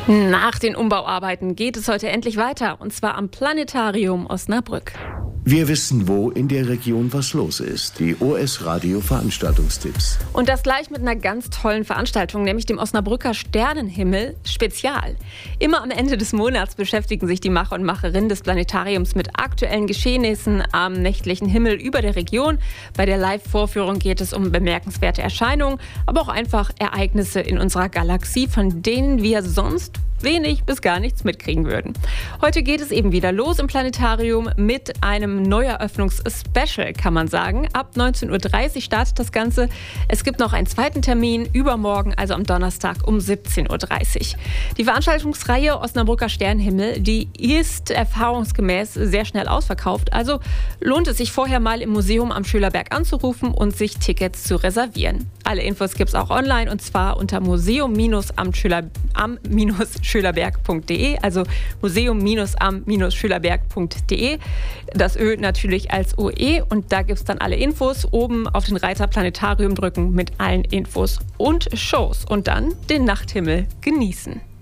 Nach den Umbauarbeiten geht es heute endlich weiter, und zwar am Planetarium Osnabrück. Wir wissen, wo in der Region was los ist. Die OS Radio Veranstaltungstipps. Und das gleich mit einer ganz tollen Veranstaltung, nämlich dem Osnabrücker Sternenhimmel Spezial. Immer am Ende des Monats beschäftigen sich die Macher und Macherinnen des Planetariums mit aktuellen Geschehnissen am nächtlichen Himmel über der Region. Bei der Live-Vorführung geht es um bemerkenswerte Erscheinungen, aber auch einfach Ereignisse in unserer Galaxie, von denen wir sonst wenig bis gar nichts mitkriegen würden. Heute geht es eben wieder los im Planetarium mit einem Neueröffnungs-Special, kann man sagen. Ab 19.30 Uhr startet das Ganze. Es gibt noch einen zweiten Termin übermorgen, also am Donnerstag um 17.30 Uhr. Die Veranstaltungsreihe Osnabrücker Sternenhimmel, die ist erfahrungsgemäß sehr schnell ausverkauft. Also lohnt es sich vorher mal im Museum am Schülerberg anzurufen und sich Tickets zu reservieren. Alle Infos gibt es auch online, und zwar unter museum-am-schülerberg.de, also museum-am-schülerberg.de. Das Ö natürlich als OE, und da gibt es dann alle Infos. Oben auf den Reiter Planetarium drücken mit allen Infos und Shows und dann den Nachthimmel genießen.